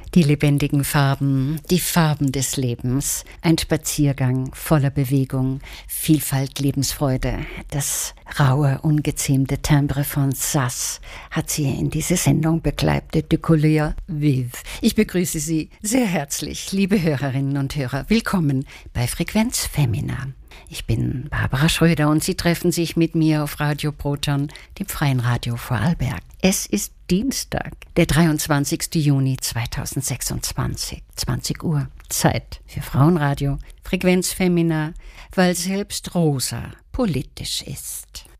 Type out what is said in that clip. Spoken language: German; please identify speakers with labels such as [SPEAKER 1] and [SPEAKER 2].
[SPEAKER 1] Die lebendigen Farben, die Farben des Lebens. Ein Spaziergang voller Bewegung, Vielfalt, Lebensfreude. Das raue, ungezähmte Timbre von Sass hat sie in diese Sendung begleitet. De couleur vive. Ich begrüße Sie sehr herzlich, liebe Hörerinnen und Hörer. Willkommen bei Frequenz Femina. Ich bin Barbara Schröder und Sie treffen sich mit mir auf Radio Proton, dem freien Radio Vorarlberg. Es ist Dienstag, der 23. Juni 2026, 20 Uhr. Zeit für Frauenradio, Frequenz Femina, weil selbst Rosa politisch ist.